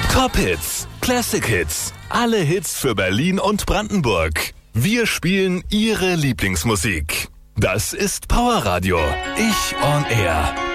Top Hits, Classic Hits, alle Hits für Berlin und Brandenburg. Wir spielen Ihre Lieblingsmusik. Das ist Power Radio. Ich on Air.